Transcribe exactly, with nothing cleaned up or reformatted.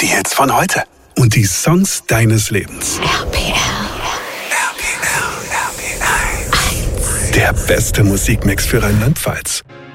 Die Hits von heute. Und die Songs deines Lebens. R P R. Der beste Musikmix für Rheinland-Pfalz.